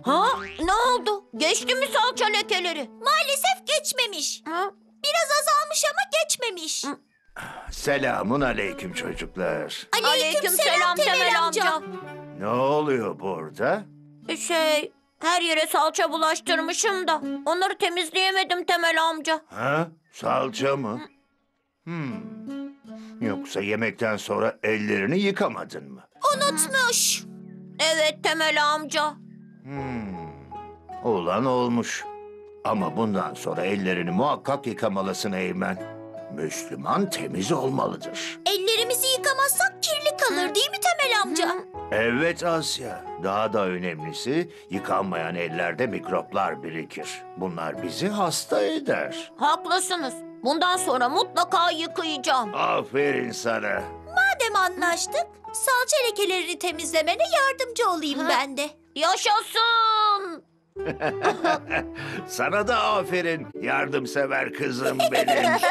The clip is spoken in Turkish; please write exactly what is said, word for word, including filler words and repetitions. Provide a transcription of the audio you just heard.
Ha? Ne oldu? Geçti mi salça lekeleri? Maalesef geçmemiş. Ha? Biraz azalmış ama geçmemiş. Selamun aleyküm çocuklar. Aleykümselam Temel amca. Ne oluyor burada? Şey, her yere salça bulaştırmışım da onları temizleyemedim Temel amca. Ha? Salça mı? Hmm. Yoksa yemekten sonra ellerini yıkamadın mı? Unutmuş. Evet Temel amca. Hmm. Olan olmuş. Ama bundan sonra ellerini muhakkak yıkamalısın Eymen. Müslüman temiz olmalıdır. Ellerimizi yıkamazsak kirli kalır değil mi Temel amca? Evet Asya. Daha da önemlisi yıkanmayan ellerde mikroplar birikir. Bunlar bizi hasta eder. Haklısınız. Bundan sonra mutlaka yıkayacağım. Aferin sana. Madem anlaştık, salça lekelerini temizlemene yardımcı olayım ben de. Yaşasın! Sana da aferin yardımsever kızım benim.